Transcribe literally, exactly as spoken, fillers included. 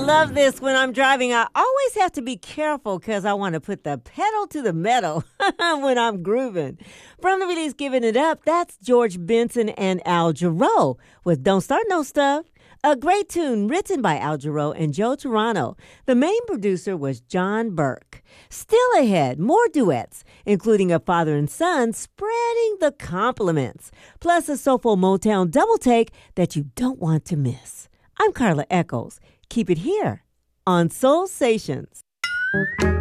love this when I'm driving. I always have to be careful because I want to put the pedal to the metal when I'm grooving. From the release Giving It Up, that's George Benson and Al Jarreau with Don't Start No Stuff. A great tune written by Al Jarreau and Joe Turano. The main producer was John Burke. Still ahead, more duets, including a father and son spreading the compliments, plus a soulful Motown double take that you don't want to miss. I'm Carla Echols. Keep it here on Soul Stations.